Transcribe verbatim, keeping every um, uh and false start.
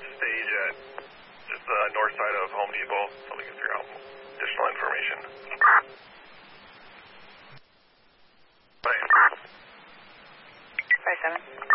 what's the stage at just the north side of Home Depot so we can figure out additional information. Five seven.